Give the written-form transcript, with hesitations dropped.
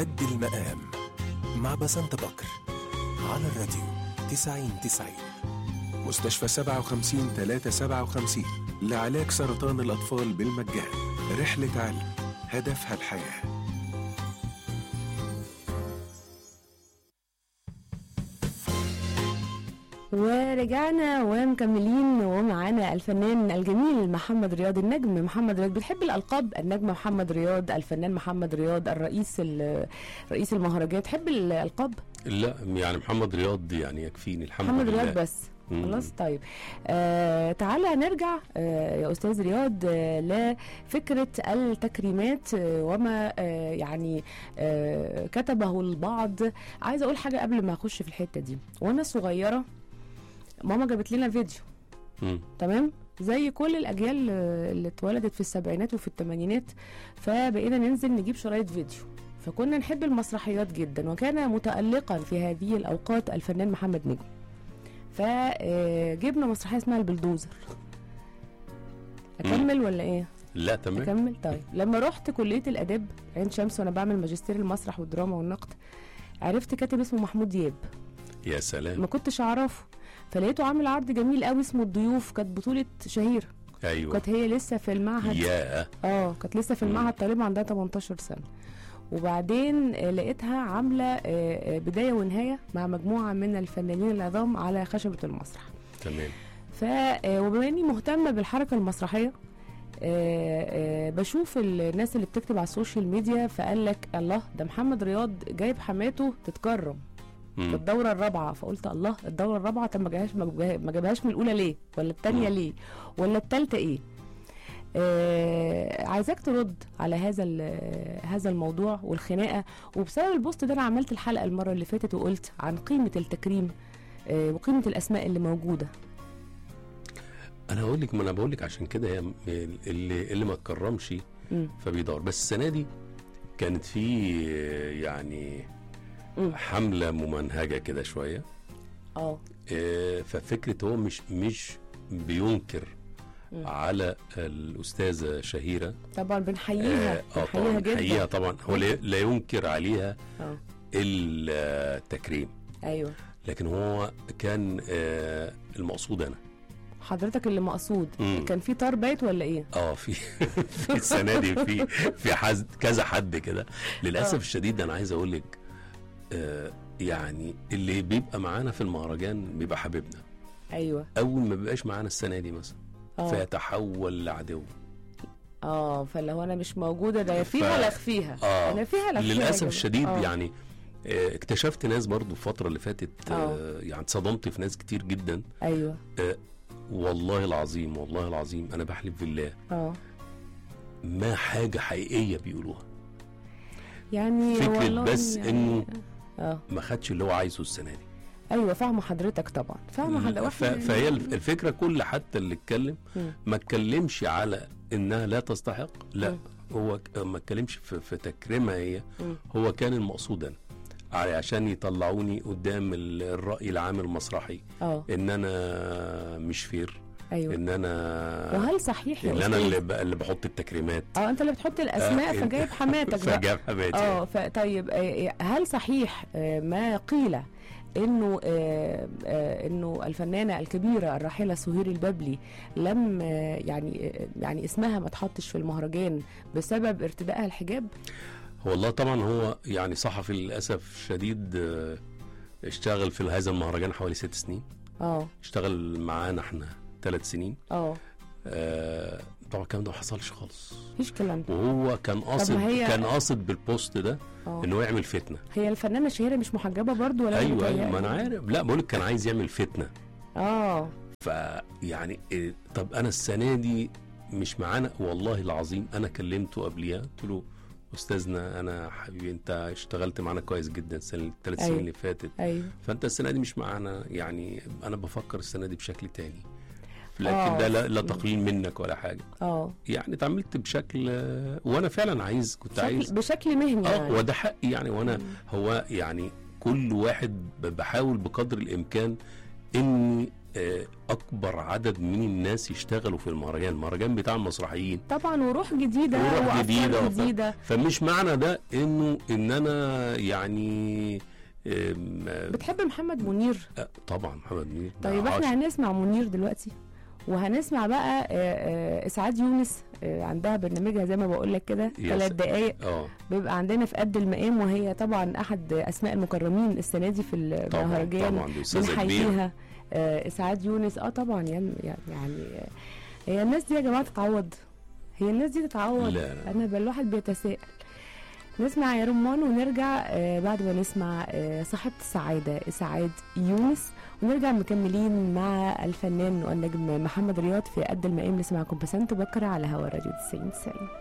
قد المقام مع بسنت بكر على الراديو 90-90. مستشفى 57-357 لعلاج سرطان الأطفال بالمجان. رحلة علم هدفها الحياة. ورجعنا ومكملين ومعانا الفنان الجميل محمد رياض. النجم محمد رياض. بتحب الألقاب؟ النجم محمد رياض، الفنان محمد رياض، رئيس المهرجان. تحب الألقاب؟ لا يعني محمد رياض يعني يكفيني الحمد لله. محمد رياض بس. خلاص طيب. تعالى نرجع يا أستاذ رياض لفكرة التكريمات وما يعني كتبه البعض. عايزة أقول حاجة قبل ما أخش في الحتة دي. وأنا صغيرة ماما جابت لنا فيديو. تمام، زي كل الأجيال اللي اتولدت في السبعينات وفي الثمانينات، فبقينا ننزل نجيب شرايط فيديو. فكنا نحب المسرحيات جدا، وكان متألقا في هذه الأوقات الفنان محمد نجم. فجبنا مسرحية اسمها البلدوزر. أكمل ولا إيه؟ لا تمام. أكمل. طيب لما رحت كلية الآداب عين شمس وأنا بعمل ماجستير المسرح والدراما والنقد، عرفت كاتب اسمه محمود دياب. يا سلام. ما كنتش أعرفه، فلقيته عامل عرض جميل قوي اسمه الضيوف. كانت بطولة شهيرة. أيوة. كانت هي لسه في المعهد. كانت لسه في المعهد، طالبة عندها 18 سنة. وبعدين لقيتها عاملة بداية ونهاية مع مجموعة من الفنانين العظام على خشبة المسرح. تمام. وبما اني مهتمة بالحركة المسرحية، بشوف الناس اللي بتكتب على السوشيال ميديا، فقال لك الله ده محمد رياض جايب حماته تتكرم في الدورة الرابعة. فقلت الله، الدورة الرابعة؟ طب ما جابهاش من الأولى ليه؟ ولا الثانية ليه؟ ولا الثالثة ايه؟ عايزاك ترد على هذا الموضوع والخناقة. وبسبب البوست ده انا عملت الحلقة المرة اللي فاتت وقلت عن قيمة التكريم وقيمة الأسماء اللي موجودة. انا بقول لك عشان كده هي اللي ما تكرمش فبيدور. بس السنة دي كانت في يعني حملة ممنهجة كده شوية. ففكرة هو مش بينكر على الأستاذة شهيرة. طبعا بنحييها. بنحييها جدا. بنحييها طبعا. هو لا ينكر عليها التكريم. أيوة. لكن هو كان المقصود أنا. حضرتك اللي مقصود. كان في طار بايت ولا ايه؟ في السنة دي في كذا حد كده للأسف الشديد. أنا عايز أقول لك يعني اللي بيبقى معانا في المهرجان بيبقى حبيبنا. أيوة. أول ما بيبقاش معانا السنة دي مثلا فيتحول لعدو. فاللي هو انا مش موجوده، ده فيها لا اخفيها. انا فيها لا اخفيها للاسف الشديد. يعني اكتشفت ناس برضو الفتره اللي فاتت. يعني اتصدمت في ناس كتير جدا. ايوه. والله العظيم انا بحلف بالله ما حاجه حقيقيه بيقولوها. يعني فكره بس يعني انه ما خدش اللي هو عايزه السنه دي. ايوه فاهمه حضرتك طبعا. فاهمه حضرتك. فهي الفكره كل حتى اللي اتكلم ما اتكلمش على انها لا تستحق. لا هو ما اتكلمش في تكريمها هي. هو كان المقصود انا عشان يطلعوني قدام الرأي العام المسرحي ان انا مش فير. أيوة. ان انا وهل صحيح ان انا اللي بحط التكريمات. انت اللي بتحط الاسماء. فجايب حماتك فجايب حماتي. طيب هل صحيح ما قيل انه الفنانه الكبيره الراحله سهير البابلي لم يعني اسمها ما تحطش في المهرجان بسبب ارتدائها الحجاب؟ والله طبعا هو يعني صحفي للاسف الشديد اشتغل في هذا المهرجان حوالي 6 سنين. اشتغل معانا احنا 3 سنين. طبعا الكلام ده ما حصلش خالص. مفيش كلام ده. وهو كان قاصد بالبوست ده انه يعمل فتنه. هي الفنانه شهيره مش محجبه برضو ولا؟ ايوه ما انا عارف. لا بقولك كان عايز يعمل فتنه. فيعني طب انا السنه دي مش معانا. والله العظيم انا كلمته قبليها قلت له استاذنا انا حبيبي انت اشتغلت معانا كويس جدا ال3 سنين اللي فاتت. فانت السنه دي مش معانا. يعني انا بفكر السنه دي بشكل تاني. لكن ده لا تقليل منك ولا حاجه. يعني اتعاملت بشكل وانا فعلا عايز بشكل مهني. يعني وده حقي يعني. وانا هو يعني كل واحد بحاول بقدر الامكان اني اكبر عدد من الناس يشتغلوا في المهرجان بتاع المسرحيين طبعا، وروح جديده وافكار جديده. فمش معنى ده ان انا يعني بتحب محمد منير؟ طبعا محمد منير. طيب احنا هنسمع منير دلوقتي، وهنسمع بقى اسعاد يونس عندها برنامجها زي ما بقول لك كده 3 دقايق بيبقى عندنا في قد المقام، وهي طبعا احد اسماء المكرمين السنه دي في المهرجان. طبعا بنحييها اسعاد يونس. طبعا يعني هي الناس دي يا جماعه تتعوض، هي الناس دي تتعوض. لا. انا الواحد بيتساءل. نسمع يا رمان ونرجع بعد ما نسمع صاحبة السعادة اسعاد يونس، ونرجع مكملين مع الفنان والنجم محمد رياض في قد المقام. نسمع كومباسانتو بكرة على هوا راديو 90.